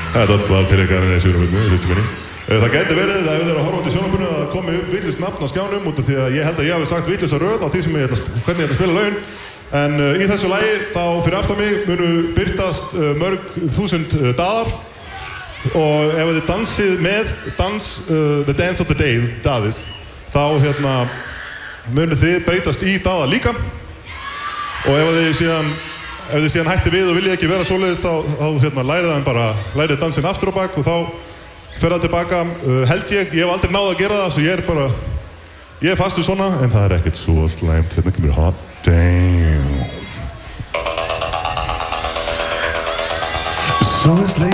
Þetta var fyrirgarinn í sjónvarpinu, hlustu minni. Það gæti verið ef þið eru að horfa út í sjónvarpinu að komi upp vitlaust nafn á skjánum út af því að ég held að ég hafi sagt vitlausa röð á því sem hvernig ég ætla að spila lögin. En í þessu lagi þá fyrir aftan mig munu birtast mörg þúsund daðar og ef þið dansið með The Dance of the Day, daðis, þá munu þið breytast í daða líka og ef þið síðan hætti við og viljið ekki vera svoleiðist þá lærið dansinn aftur á bak og þá fer það tilbaka, held ég hef aldrei náð að gera það, svo ég er fastur svona, en það er ekkert svo slæmt, hérna kemur Hot Damn. So it's late.